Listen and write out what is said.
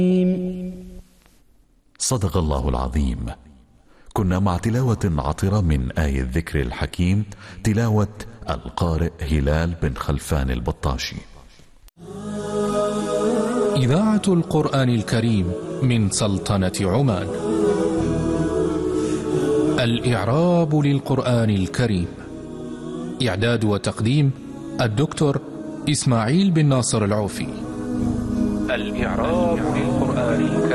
صدق الله العظيم. كنا مع تلاوة عطرة من آية الذكر الحكيم، تلاوة القارئ هلال بن خلفان البطاشي. إذاعة القرآن الكريم من سلطنة عمان. الإعراب للقرآن الكريم، إعداد وتقديم الدكتور إسماعيل بن ناصر العوفي. الإعراب للقرآن الكريم.